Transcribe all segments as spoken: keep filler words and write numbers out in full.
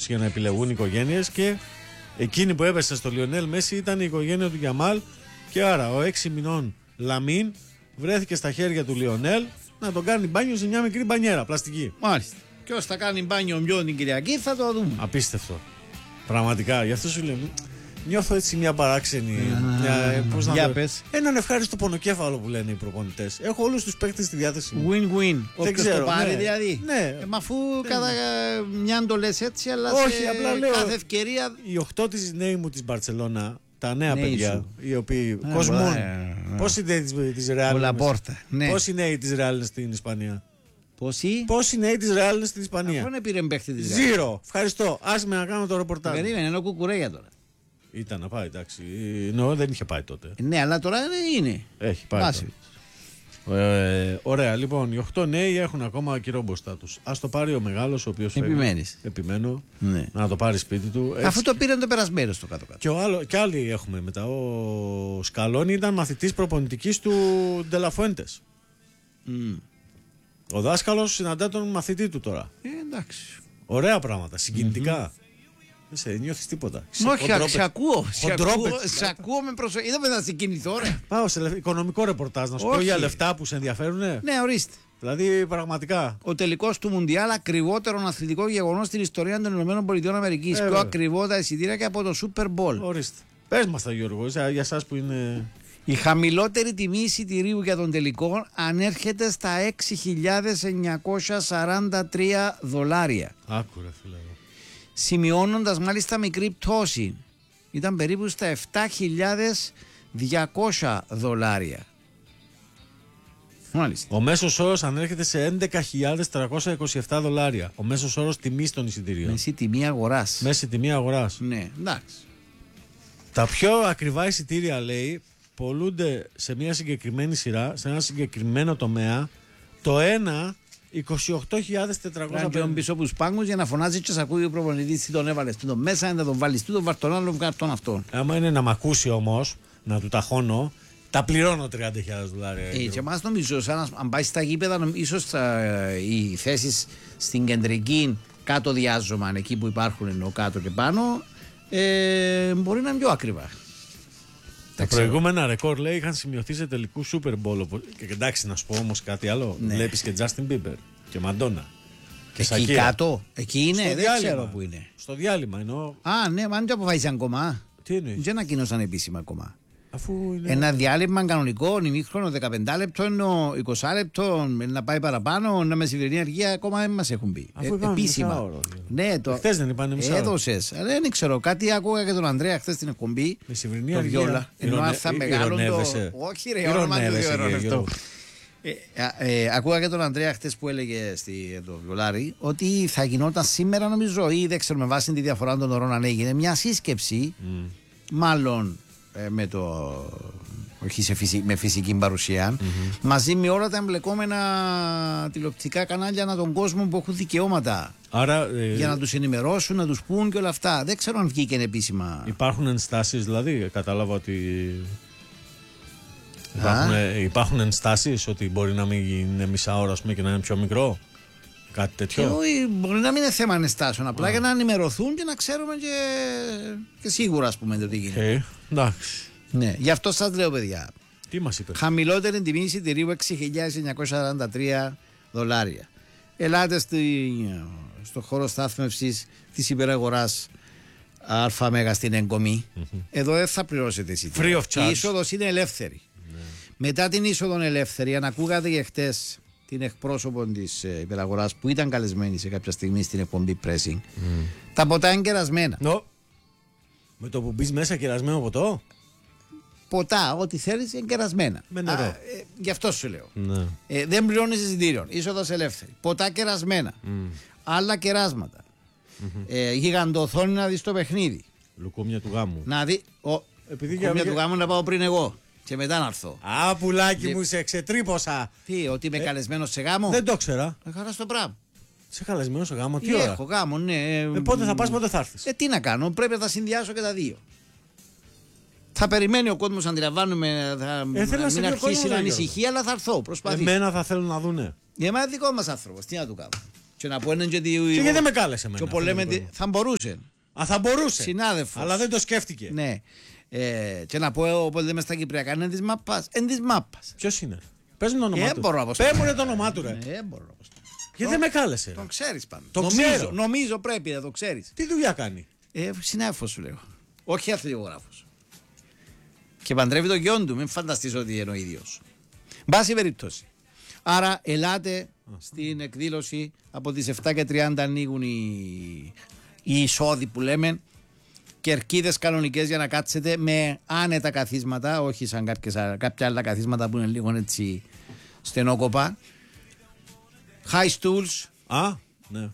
για να επιλεγούν οικογένειες και εκείνη που έπεσε στο Λιονέλ Μέση ήταν η οικογένεια του Γιαμάλ και άρα ο έξι μηνών Λαμίν βρέθηκε στα χέρια του Λιονέλ να τον κάνει μπάνιο σε μια μικρή μπανιέρα πλαστική. Μάλιστα. Και όσοι θα κάνει μπάνιο μοιό την Κυριακή θα το δούμε. Απίστευτο. Πραγματικά. Γι' αυτό σου λέω. Νιώθω έτσι μια παράξενη. Ah, μια, πώς να για το, πες. έναν ευχάριστο πονοκέφαλο που λένε οι προπονητές. Έχω όλους τους παίκτες στη διάθεση μου. Win-win. Δεν ξέρω. Το πάρει ναι. δηλαδή. Ναι. Ε, μα αφού κατά μια το λες έτσι, αλλά όχι, σε απλά λέω, κάθε ευκαιρία. Οι οχτώ της νέοι μου της Μπαρτσελώνα, τα νέα Νέοι παιδιά, σου. οι οποίοι Ε, κοσμούν. ε, ε, Πώς οι νέοι της, της Ρεάλ. Λαπόρτα. Ναι. Πώς οι νέοι της Ρεάλ στην Ισπανία. Πόσοι. Πώς οι νέοι της Ρεάλ στην Ισπανία. Αυτό είναι πήρε παίχτη της Ζήρο. Ευχαριστώ. Άσε με να κάνω το ρεπορτάζ. Περίμενε, ενώ κουκουρέγια τώρα. Ήταν να πάει, εντάξει. No, δεν είχε πάει τότε. Ναι, αλλά τώρα είναι. Έχει πάει. Άσε. Ε, ωραία, λοιπόν, οι οκτώ νέοι έχουν ακόμα καιρό μπροστά τους. Ας το πάρει ο μεγάλος, ο οποίος Επιμένεις. επιμένω Ναι. να το πάρει σπίτι του. Έτσι. Αφού το πήραν το περασμένο στο κάτω-κάτω. Και, ο άλλο, και άλλοι έχουμε μετά. Ο Σκαλόνι ήταν μαθητής προπονητικής του Ντελαφουέντες. Mm. Ο δάσκαλος συναντά τον μαθητή του τώρα. Ε, εντάξει. Ωραία πράγματα, συγκινητικά. Δεν σε νιώθεις τίποτα. Όχι, σε ακούω. Σε ακούω, Χοντρόπετς. σε ακούω με προσοχή. Είδαμε να συγκινηθώ, ρε. Πάω σε λε- οικονομικό ρεπορτάζ να σου πω Όχι. για λεφτά που σε ενδιαφέρουνε. Ναι, ορίστε. Δηλαδή πραγματικά. Ο τελικός του Μουντιάλ, ακριβότερο αθλητικό γεγονός στην ιστορία των ΗΠΑ. Ε, Πιο βέβαια. ακριβό τα εισιτήρια και από το Super Bowl. Ορίστε. Πες μας τα Γιώργο, για για εσάς που είναι. Η χαμηλότερη τιμή εισιτηρίου για τον τελικό ανέρχεται στα έξι χιλιάδες εννιακόσια σαράντα τρία δολάρια. Άκουρε φίλε. Σημειώνοντας μάλιστα μικρή πτώση. Ήταν περίπου στα επτά χιλιάδες διακόσια δολάρια. Μάλιστα. Ο μέσος όρος ανέρχεται σε έντεκα χιλιάδες τριακόσια είκοσι επτά δολάρια. Ο μέσος όρος τιμής των εισιτηρίων. Μέση τιμή αγοράς. Μέση τιμή αγοράς. Ναι, εντάξει. Τα πιο ακριβά εισιτήρια, λέει, πολλούνται σε μια συγκεκριμένη σειρά, σε ένα συγκεκριμένο τομέα. Το ένα, είκοσι οκτώ χιλιάδες τετρακόσια Πρέπει να πενήντα. πίσω από τους πάγκους για να φωνάζει και σ' ακούει ο προπονητής τι τον έβαλες. Του τον μέσα, να τον βάλεις, του τον βαρτονά, να τον βγάλει τον αυτόν. Άμα είναι να μ' ακούσει όμως, να του ταχώνω, τα πληρώνω τριάντα χιλιάδες δολάρια. Ε, και εμάς νομίζω, σαν, αν πάει στα γήπεδα, νομ- ίσως ε, οι θέσεις στην κεντρική κάτω διάζωμα, εκεί που υπάρχουν ενώ κάτω και πάνω, ε, μπορεί να είναι πιο ακριβά. Τα προηγούμενα ρεκόρ, λέει, είχαν σημειωθεί σε τελικού Super Bowl. οπο- Και εντάξει, να σου πω όμως κάτι άλλο. Ναι. Βλέπεις και Justin Bieber και Madonna. Και Εκεί Shakira. κάτω, εκεί είναι, Στο δεν διάλειμμα. ξέρω που είναι. Στο διάλειμμα εννοώ. Α, ναι, μα δεν το αποφάσισαν ακόμα. Τι εννοείς? Δεν ανακοίνωσαν επίσημα ακόμα. Αφού είναι. Ένα διάλειμμα κανονικό, ημίχρονο, δεκαπέντε λεπτό, ενώ είκοσι λεπτό, να πάει παραπάνω, να μεσημερινή αργία, ακόμα δεν μας έχουν πει. Αφού είπαμε επίσημα. μισάωρο. Ναι, το. Χθες δεν είπανε μισάωρο. Έδωσες. Αλλά δεν ξέρω, κάτι άκουγα και τον Ανδρέα χθες στην εκπομπή. Μεσημερινή Το αργία. Βιόλα. Ενώ Ηρωνε- αν θα η- μεγάλο το. ηρωνεύεσαι. Όχι, ρε, όνομα του Ηρωνεύεσαι, ηρωνευτώ. Γιώργο. Ε, ε, ε, ακούγα και τον Ανδρέα χτες που έλεγε στη, το Βιολάρι ότι θα γινόταν σήμερα, νομίζω, ή δεν ξέρω με βάση τη διαφορά των ωρών αν έγινε, μια σύσκεψη, Mm. μάλλον ε, με το. Όχι σε φυσι, με φυσική παρουσία, Mm-hmm. μαζί με όλα τα εμπλεκόμενα τηλεοπτικά κανάλια ανά τον κόσμο που έχουν δικαιώματα. Άρα ε, Για να τους ενημερώσουν, να τους πούν και όλα αυτά. Δεν ξέρω αν βγήκε επίσημα. υπάρχουν ενστάσεις, δηλαδή. Κατάλαβα ότι. Υπάρχουν, ε, υπάρχουν ενστάσεις ότι μπορεί να μην είναι μισά ώρα, ας πούμε, και να είναι πιο μικρό. Κάτι Και τέτοιο. όχι, μπορεί να μην είναι θέμα ανεστάσεων. Απλά για να ενημερωθούν και να ξέρουμε και, και σίγουρα, ας πούμε, το τι γίνεται. Ε, εντάξει. Ναι, γι' αυτό σας λέω, παιδιά. Τι μας είπε. Χαμηλότερη τιμή εισιτηρίου έξι χιλιάδες εννιακόσια σαράντα τρία δολάρια. Ελάτε στη, στο χώρο στάθμευσης της υπεραγοράς ΑΜ στην Εγκομή. Mm-hmm. Εδώ δεν θα πληρώσετε εισιτήριο. Free of charge. Η είσοδος είναι ελεύθερη. Ναι. Μετά την είσοδο ελεύθερη, αν ακούγατε και χτες την εκπρόσωπο της ε, υπεραγοράς που ήταν καλεσμένη σε κάποια στιγμή στην εκπομπή Pressing, Mm. τα ποτά είναι κερασμένα. Νο. Με το που μπει μέσα κερασμένο ποτό. Ποτά, ό,τι θέλεις είναι κερασμένα. Με νερό. Α, ε, γι' αυτό σου λέω. Ναι. Ε, δεν πληρώνεις εισιτήριο. Είσοδος ελεύθερη. Ποτά κερασμένα. Mm. Άλλα κεράσματα. Mm-hmm. Ε, γιγαντοθόνη να δεις το παιχνίδι. Λουκούμια του γάμου. Να δει. Ο, Επειδή κομμιά για- του γάμου να πάω πριν εγώ. Και μετά να έρθω. Α, πουλάκι Και- μου, σε ξετρύπωσα. Τι, ότι είμαι καλεσμένος σε γάμο. Δεν το ξέρα. Ε, χαρά στο πράγμα. Σε καλεσμένο σε γάμο, τι Ε, ώρα. Έχω γάμο, ναι. Ε, πότε θα πας, πότε θα έρθεις. Ε, τι να κάνω, πρέπει να τα συνδυάσω και τα δύο. Θα περιμένει ο κόσμος, αντιλαμβάνομαι, θα Ε, θέλω να σε μην δει ο αρχίσει κόσμος, να ρε, ανησυχεί, αλλά θα έρθω. Προσπαθήσω. Εμένα θα θέλουν να δούνε. Για μένα δικό μας άνθρωπος, τι να του κάνω. Και να πούνε και, και γιατί δεν με κάλεσε εμένα. Και λέμε, θα μπορούσε. Α, θα μπορούσε. Συνάδελφος. Αλλά δεν το σκέφτηκε. Ναι. Ε, και να πω, όπως λέμε στα Κυπριακά, είναι της μάπας. Είναι της μάπας. Ποιος είναι? Πες μου το όνομά Ε, του. μπορώ να πω. Πες μου το όνομά του, ρε. Ε, μπορώ να πω. Γιατί δεν με κάλεσε. Τον ξέρεις πάντως. Το νομίζω, ξέρω. νομίζω πρέπει να το ξέρεις. Τι δουλειά κάνει? Ε, συνάδελφος σου λέω. Όχι αθλητογράφος. Και παντρεύει το γιον του. Μην φανταστείς ότι είναι ο ίδιος. Μπάση περιπτώσει. Άρα ελάτε στην εκδήλωση από τις επτά και τριάντα ανοίγουν οι, οι εισόδοι που λέμε. Κερκίδες κανονικές για να κάτσετε με άνετα καθίσματα, όχι σαν κάποιες, κάποια άλλα καθίσματα που είναι λίγο έτσι στενόκοπα. High stools. Α, ναι.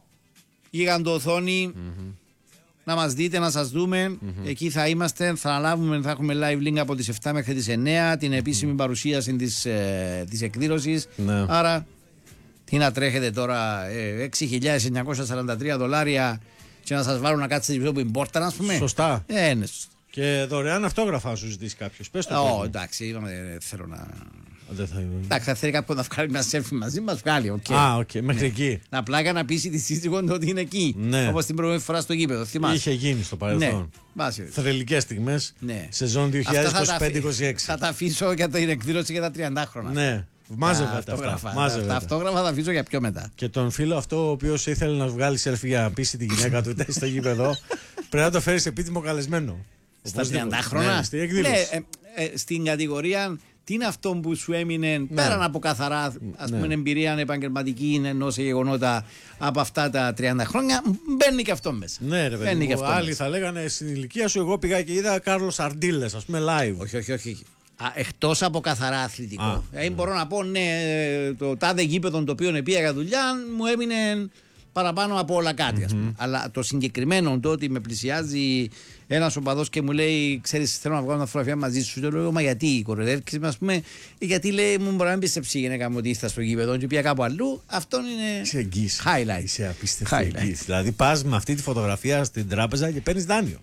Γίγαντο οθόνη. Mm-hmm. Να μας δείτε, να σας δούμε. Mm-hmm. Εκεί θα είμαστε, θα αναλάβουμε, θα έχουμε live link από τις επτά μέχρι τις εννέα, την επίσημη mm-hmm. παρουσίαση της, ε, της εκδήλωσης. Ναι. Άρα, τι να τρέχετε τώρα, ε, έξι χιλιάδες εννιακόσια σαράντα τρία δολάρια και να σας βάλουν να κάτσετε πίσω από την πόρτα, ας πούμε. Σωστά. Ε, ναι, σωστά. Και δωρεάν αυτόγραφα σου ζητήσει κάποιος. Πες το. Ω, εντάξει, είπαμε, θέλω να. Δεν θα... Εντάξει, θα θέλει κάποιον να βγάλει μια σέλφι μαζί μας, βγάλει. Okay. Α, οκ, okay. μέχρι ναι. εκεί. Να πλάκα να πείσει τη σύζυγο ότι είναι εκεί. Ναι. Όπως την προηγούμενη φορά στο γήπεδο. Θυμάσαι. Είχε γίνει στο παρελθόν. Ναι. Θρελικές στιγμές. Ναι. Σεζόν δύο χιλιάδες είκοσι πέντε είκοσι έξι. Θα τα αφήσω για την εκδήλωση για τα τριάντα χρόνια. Ναι. Μάζευε τα αυτόγραφα. Τα αυτόγραφα θα αφήσω για πιο μετά. Και τον φίλο αυτό ο οποίος ήθελε να βγάλει σέλφι για να πείσει τη γυναίκα του στο γήπεδο, πρέπει να το φέρει επίτιμο καλεσμένο. Στα τριάντα χρόνια. Ναι, στην εκδήλωση. Ναι, ε, ε, στην κατηγορία. Τι είναι αυτό που σου έμεινε ναι. πέραν από καθαρά ας πούμε, ναι. εμπειρία επαγγελματική ενώ σε γεγονότα από αυτά τα τριάντα χρόνια, μπαίνει και αυτό μέσα. Ναι, ρε παιδί. Άλλοι μέσα. Θα λέγανε στην ηλικία σου, εγώ πήγα και είδα Κάρλος Αρντίλες, ας πούμε, live. Όχι, όχι, όχι. Εκτός από καθαρά αθλητικό. Α, ε, ναι. Μπορώ να πω, ναι, το τάδε γήπεδο το οποίο πήγα για δουλειά μου έμεινε παραπάνω από όλα κάτι, ας πούμε. Mm-hmm. Αλλά το συγκεκριμένο, το ότι με πλησιάζει ένας οπαδός και μου λέει, ξέρεις, θέλω να βγάλω μια φωτογραφία μαζί σου. Και λέω, μα γιατί κοροϊδεύεις με, ας πούμε, γιατί λέει, μου μπορεί να μην πιστέψει η γυναίκα μου ότι ήρθα στο γήπεδο και πήγα κάπου αλλού. Αυτό είναι. Είσαι εγγύης. Highlight. Είσαι απίστευτη εγγύης. Δηλαδή, πας με αυτή τη φωτογραφία στην τράπεζα και παίρνεις δάνειο.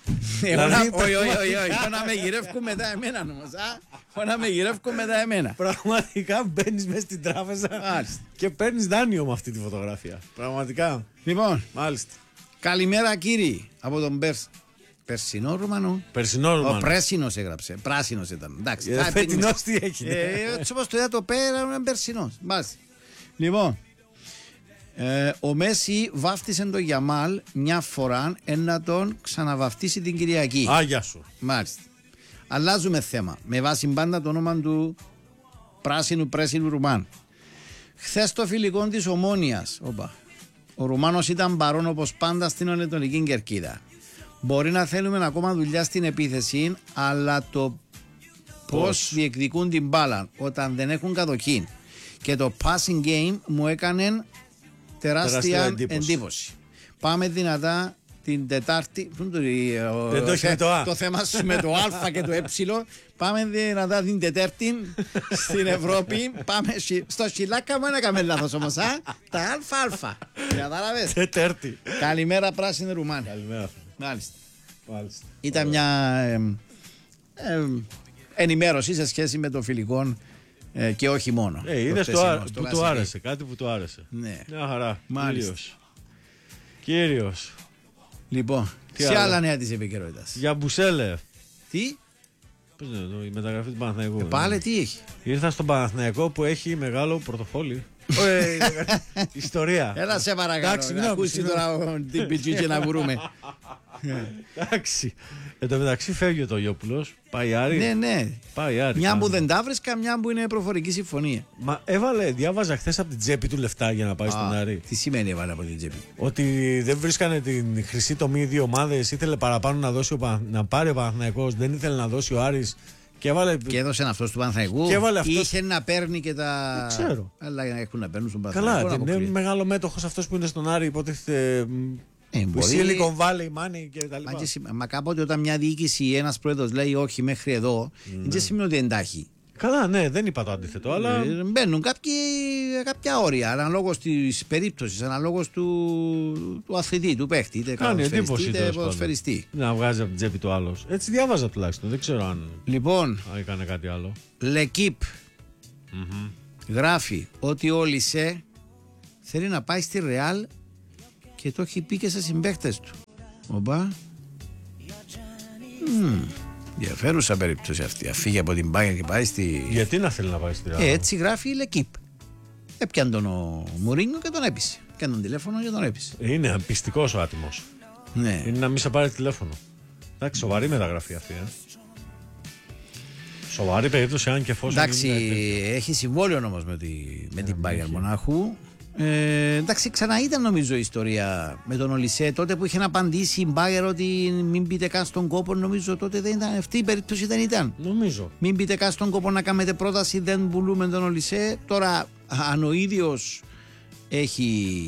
Όχι, όχι, όχι. Να με γυρεύκουν μετά εμένα όμως. Να με γυρεύκουν μετά εμένα. Πραγματικά μπαίνεις μέσα στην τράπεζα και παίρνεις δάνειο με αυτή τη φωτογραφία. Πραγματικά. Λοιπόν, μάλιστα. Καλημέρα κύριοι από τον Περσ. Περσινό Ρουμανό. Περσινό Ρουμανό. Ο πράσινος έγραψε. Πράσινος ήταν. Εντάξει. Ε, φετινός τι έχει. Έτσι όπως το είδα το πέρα είναι περσινός. Μάλιστα. Λοιπόν. Ε, ο Μέση βάφτισε τον Γιαμάλ μια φορά να τον ξαναβαφτίσει την Κυριακή. Άγια σου. Μάλιστα. Αλλάζουμε θέμα. Με βάση πάντα το όνομα του πράσινου πράσινου Ρουμάν. Χθες το φιλικό της Ομόνοιας. Οπα. Ο Ρουμάνος ήταν παρόν όπως πάντα στην Ανατολική Κερκίδα. Μπορεί να θέλουμε ακόμα δουλειά στην επίθεση, αλλά το πώς διεκδικούν την μπάλα όταν δεν έχουν κατοχή και το passing game μου έκανε τεράστια εντύπωση. εντύπωση. Πάμε δυνατά την Τετάρτη. Το, δεν το έχει με το Α. Το θέμα σου με το Α και το Ε. Πάμε δυνατά την Τετάρτη στην Ευρώπη. Πάμε στο Σιλάκα μου, δεν έκαμε λάθος όμως. Α? Τα ΑΑ. Κατάλαβες. Τετάρτη. Καλημέρα πράσινη Ρουμάνη. Καλημέρα. Μάλιστα. Μάλιστα. Ήταν μια ε, ε, ενημέρωση σε σχέση με το φιλικό. Ε, και όχι μόνο. Ε, είδες το, το, που του άρεσε, κάτι που του άρεσε. Ναι. Μια χαρά. Κύριος. Κύριος. Λοιπόν, τι σε άλλα νέα της επικαιρότητας. Για Μπουσέλεφ. Τι? Πώς είναι το, η μεταγραφή του Παναθηναϊκού. Ε, πάλι τι έχει. Ήρθα στον Παναθηναϊκό που έχει μεγάλο πορτοφόλι. Ιστορία. Έλα σε παρακαλώ. Να ακούσει τώρα την πιτσί να βρούμε. Εντάξει. Εν τω μεταξύ φεύγει ο Τογιόπουλος. Πάει Άρη. Ναι, ναι. Πάει Άρη. Μια που δεν τα βρίσκα, μια που είναι προφορική συμφωνία. Μα έβαλε, διάβαζα χθες από την τσέπη του λεφτά για να πάει Α, στον Άρη. Τι σημαίνει έβαλε από την τσέπη? Ότι δεν βρίσκανε την χρυσή τομή οι δύο ομάδες. Ήθελε παραπάνω να, δώσει ο, να πάρει ο Παναθηναϊκός. Δεν ήθελε να δώσει ο Άρης. Και, έβαλε... και έδωσε αυτό του Παναθηναϊκού. Αυτός... Είχε να παίρνει και τα. Δεν ξέρω. Αλλά έχουν να παίρνουν στον Παναθηναϊκό. Καλά, είναι μεγάλο μέτοχος αυτός που είναι στον Άρη. Υποτίθεται. Ε, που Silicon Valley, money και τα λοιπά. Μα, και, μα κάποτε όταν μια διοίκηση ή ένας πρόεδρος λέει όχι μέχρι εδώ, ναι. Δεν σημαίνει ότι εντάχει. Καλά, ναι, δεν είπα το αντίθετο, αλλά. Ε, μπαίνουν κάποιοι, κάποια όρια αναλόγως της περίπτωσης, αναλόγως του, του αθλητή, του παίχτη, είτε καλοσφαιριστή είτε ποδοσφαιριστή. Να βγάζει από την τσέπη του άλλου. Έτσι διάβαζα τουλάχιστον, δεν ξέρω αν. Λοιπόν, αν έκανε κάτι άλλο. L'Equipe mm-hmm. γράφει ότι ο Λισέ θέλει να πάει στη Ρεάλ και το έχει πει και σε συμπαίκτες του. Οπα. Mm. Ενδιαφέρουσα περίπτωση αυτή. Αφήγει από την Bayern και πάει στη. Γιατί να θέλει να πάει στη Ρεάλ? Ε, έτσι γράφει η L'Equipe. Έπιαν τον ο Μουρίνιο και τον έπεισε. Πιαν τον τηλέφωνο και τον έπεισε. Είναι πιστικός ο άτιμος. Ναι. Είναι να μην σε πάρει τηλέφωνο. Εντάξει, σοβαρή μεταγραφή αυτή. Ε. Σοβαρή περίπτωση, αν και εφόσον. Εντάξει, είναι... έχει συμβόλαιο όμως με, τη, με την Bayern Μονάχου. Ε, εντάξει, ξανά ήταν νομίζω η ιστορία με τον Ολισέ. Τότε που είχε να απαντήσει η Bayern ότι μην μπείτε καν στον κόπο, νομίζω τότε δεν ήταν. Αυτή η περίπτωση δεν ήταν. Νομίζω. Μην μπείτε καν στον κόπο να κάνετε πρόταση, δεν πουλούμε τον Ολισέ. Τώρα, αν ο ίδιος έχει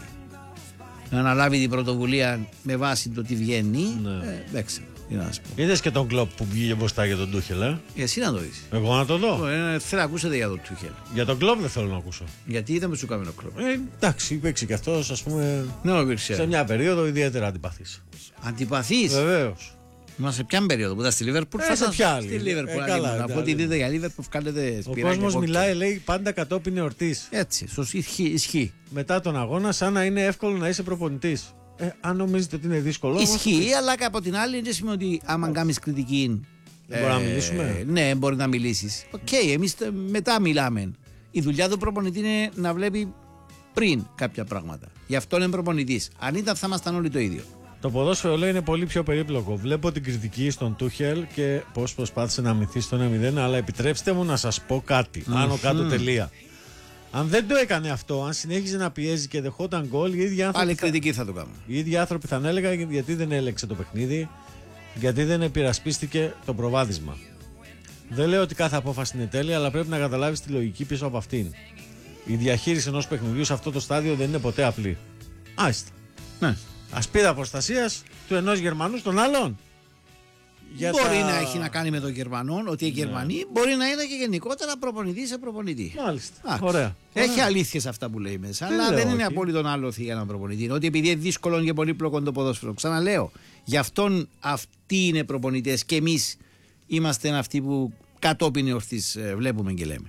αναλάβει την πρωτοβουλία με βάση το τι βγαίνει, ναι. ε, δεν ξέρω. Είδες και τον Κλοπ που βγήκε μπροστά για τον Τούχελ, ε? Εσύ να το δεις. Εγώ να το δω. Ε, θέλω να ακούσετε για τον Τούχελ. Για τον Κλοπ δεν θέλω να ακούσω. Γιατί δεν μου σου κάνει ο Κλοπ. Ε, εντάξει, υπήρξε και αυτό, ας πούμε. Ναι, υπήρξε. Σε μια περίοδο ιδιαίτερα αντιπαθής. Αντιπαθής. Βεβαίως. Μα σε ποια περίοδο που ήταν στη Λίβερπουλ. Ε, σε ποια άλλη. Στη Λίβερπουλ. Ε, καλά. Από ό,τι δείτε για Λίβερπουλ κάνετε σπίτι. Ο κόσμος μιλάει, λέει, πάντα κατόπιν εορτής. Έτσι, σωστή ισχύει. Μετά τον αγώνα, σαν να είναι εύκολο να είσαι προπονητής. Ε, αν νομίζετε ότι είναι δύσκολο. Ισχύει, όμως... αλλά από την άλλη δεν σημαίνει ότι άμα κάνεις κριτική. Δεν μπορεί ε, να μιλήσουμε. Ναι, μπορεί να μιλήσεις. Οκ, okay, εμείς μετά μιλάμε. Η δουλειά του προπονητή είναι να βλέπει πριν κάποια πράγματα. Γι' αυτό είναι προπονητής. Αν ήταν, θα ήμασταν όλοι το ίδιο. Το ποδόσφαιρο, λέει, είναι πολύ πιο περίπλοκο. Βλέπω την κριτική στον Τούχελ και πώς προσπάθησε να αμυνθεί στο ένα μηδέν, αλλά επιτρέψτε μου να σας πω κάτι. Mm-hmm. Άνω κάτω τελεία. Αν δεν το έκανε αυτό, αν συνέχιζε να πιέζει και δεχόταν γκολ, οι ίδιοι άνθρωποι. Άλλη κριτική θα το κάνουν. Οι ίδιοι άνθρωποι θα έλεγαν γιατί δεν έλεξε το παιχνίδι, γιατί δεν επειρασπίστηκε το προβάδισμα. Δεν λέω ότι κάθε απόφαση είναι τέλεια, αλλά πρέπει να καταλάβεις τη λογική πίσω από αυτήν. Η διαχείριση ενός παιχνιδιού σε αυτό το στάδιο δεν είναι ποτέ απλή. Άστα. Ναι. Ασπίδα προστασίας του ενός Γερμανού στον άλλον. Για μπορεί τα... να έχει να κάνει με τον Γερμανό, ότι οι Γερμανοί ναι. μπορεί να είναι και γενικότερα προπονητή σε προπονητή. Μάλιστα. Α, ωραία. Έχει αλήθειες αυτά που λέει μέσα, αλλά δεν είναι απόλυτο άλοθη για έναν προπονητή. Ότι επειδή είναι δύσκολο και πολύπλοκο το ποδόσφαιρο. Ξαναλέω, γι' αυτόν αυτοί είναι προπονητές και εμείς είμαστε αυτοί που κατόπιν εορτής βλέπουμε και λέμε.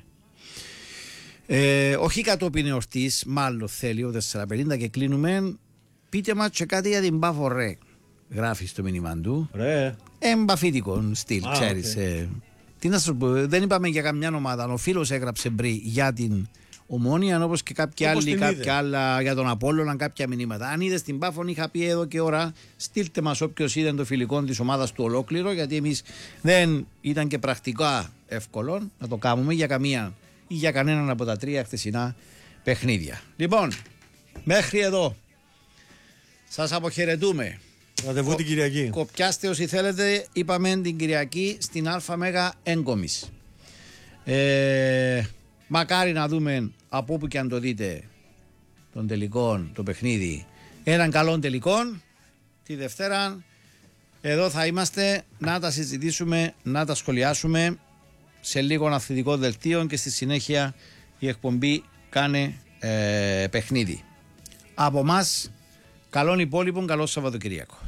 Ε, όχι κατόπιν εορτής, μάλλον θέλει ο τετρακόσια πενήντα και κλείνουμε. Πείτε μας και κάτι για την Μπάφο Ρε. Γράφει στο μήνυμα του. Ρε. Εμπαφίτικο στυλ, ah, ξέρεις. Okay. Ε, τι να σου πω, δεν είπαμε για καμιά ομάδα. Ο φίλος έγραψε μπρι για την Ομόνια, όπως και κάποιοι άλλοι, κάποια άλλα για τον Απόλλωνα, κάποια μηνύματα. Αν είδες την Πάφων, είχα πει εδώ και ώρα, στείλτε μας όποιος είδε το φιλικό της ομάδας του ολόκληρο, γιατί εμείς δεν ήταν και πρακτικά εύκολο να το κάνουμε για καμία ή για κανέναν από τα τρία χθεσινά παιχνίδια. Λοιπόν, μέχρι εδώ σας αποχαιρετούμε. Ραντεβού την Κυριακή. Κοπιάστε όσοι θέλετε, είπαμε την Κυριακή στην Α Μέγα Έγκομης. Ε, μακάρι να δούμε από όπου και αν το δείτε των τελικών, το παιχνίδι, έναν καλό τελικό. Τη Δευτέρα εδώ θα είμαστε να τα συζητήσουμε, να τα σχολιάσουμε σε λίγο αθλητικό δελτίο και στη συνέχεια η εκπομπή κάνε ε, παιχνίδι. Από μας, καλόν υπόλοιπον, καλό Σαββατοκυριακό.